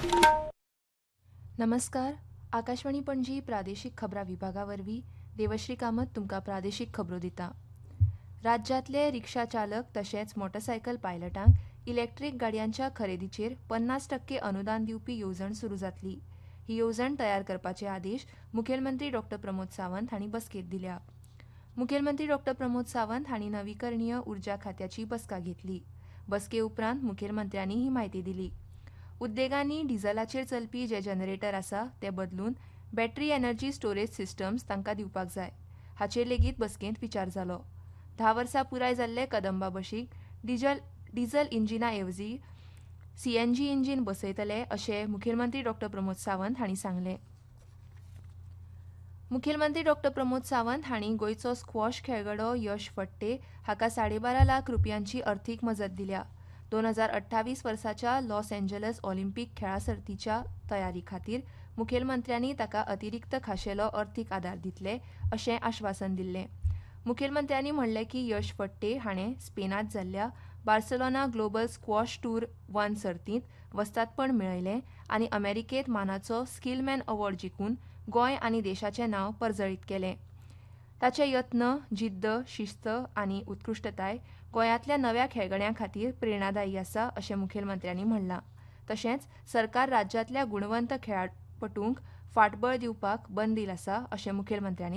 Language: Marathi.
नमस्कार. आकाशवाणी पणजी प्रादेशीक खबरां विभागावरवीं देवश्री कामत तुमकां प्रादेशीक खबरो दिता. राज्यांतले रिक्षा चालक तशेंच मोटरसायकल पायलटांक इलेक्ट्रीक गाडयांच्या खरेदीचेर 50% अनुदान दिवपी येवजण सुरू जातली. ही येवजण तयार करपाचे आदेश मुखेलमंत्री डॉ प्रमोद सावंत हांणी बसकेंत दिल्या. मुखेलमंत्री डॉ प्रमोद सावंत हांणी नवीकरणीय उर्जा खात्याची बसका घेतली. बसके उपरांत मुखेलमंत्र्यांनी ही म्हायती दिली. उद्देगांनी डिझेलाचेर चलपी जे जनरेटर आसा ते बदलून बॅटरी एनर्जी स्टोरेज सिस्टम्स तांकां दिवपाक जाय. हाचेर लेगीत बसकेंत विचार जालो. 10 वर्सां पुराय जाल्ले कदंबा बशीक डिझल इंजिना ऐवजी सीएनजी इंजिन बसयतले अशें मुखेलमंत्री डॉ प्रमोद सावंत हांणी सांगलें. मुखेलमंत्री डॉ प्रमोद सावंत हांणी गोंयचो स्क्वॉश खेळगडो यश फडते हाका 12.5 लाख रुपयांची अर्थीक मजत दिल्या. 2028 वर्साच्या लॉस एंजलस ऑलिंपिक खेळा सर्तीच्या तयारी खातीर मुखेलमंत्र्यांनी ताका अतिरिक्त खाशेलो अर्थीक आदार दितले अशें आश्वासन दिल्लें. मुखेलमंत्र्यांनी म्हणलें की यश फडते हाणें स्पेनांत जाल्ल्या बार्सेलोना ग्लोबल स्क्वॉश टूर 1 सर्तींत वस्तादपण मेळयलें आनी अमेरिकेंत मानाचो स्किलमॅन अवॉर्ड जिखून गोंय आनी देशाचें नांव परजळीत केलें. ताचे यत्न, जिद्द, शिस्त आनी उत्कृश्टताय गोंयांतल्या नव्या खेळगड्यां खातीर प्रेरणादायी आसा अशें मुखेलमंत्र्यांनी म्हणलां. तशेंच सरकार राज्यांतल्या गुणवंत खेळाडपटूंक फाटबळ दिवपाक बंदील आसा अशें मुखेलमंत्र्यांनी